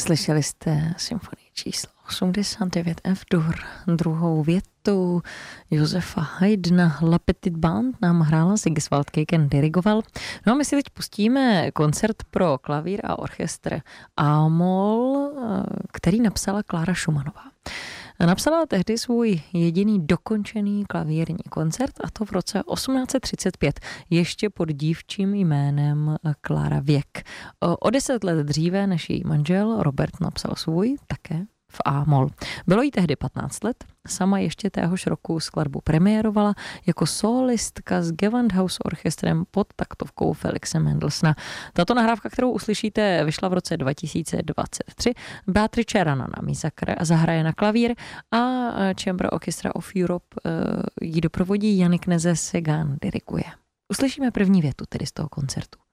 Slyšeli jste symfonii číslo 89 F-dur, druhou větu Josefa Haydna La Petite Bande nám hrála, Sigiswald Keiken dirigoval. No a my si teď pustíme koncert pro klavír a orchestr A-moll, který napsala Klára Schumannová. Napsala tehdy svůj jediný dokončený klavírní koncert, a to v roce 1835, ještě pod dívčím jménem Klára Věk. O 10 let dříve než její manžel Robert napsal svůj, také v A-moll. Bylo jí tehdy 15 let, sama ještě téhož roku skladbu premiérovala jako solistka s Gewandhaus orchestrem pod taktovkou Felixe Mendelssohna. Tato nahrávka, kterou uslyšíte, vyšla v roce 2023. Beatrice Rana nám ji zahraje na klavír a Chamber Orchestra of Europe ji doprovodí, Jannik Neze Segan diriguje. Uslyšíme první větu tedy z toho koncertu.